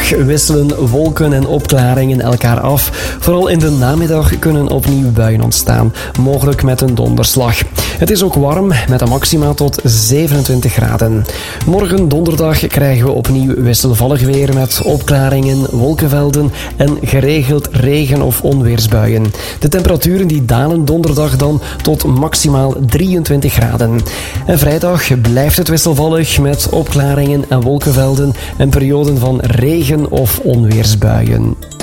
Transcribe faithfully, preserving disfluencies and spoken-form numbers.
donderdag wisselen wolken en opklaringen elkaar af. Vooral in de namiddag kunnen opnieuw buien ontstaan, mogelijk met een donderslag. Het is ook warm, met een maxima tot zevenentwintig graden. Morgen donderdag krijgen we opnieuw wisselvallig weer met opklaringen, wolkenvelden en geregeld regen- of onweersbuien. De temperaturen die dalen donderdag dan tot maximaal drieëntwintig graden. En vrijdag blijft het wisselvallig met opklaringen en wolkenvelden en perioden van regen- of onweersbuien.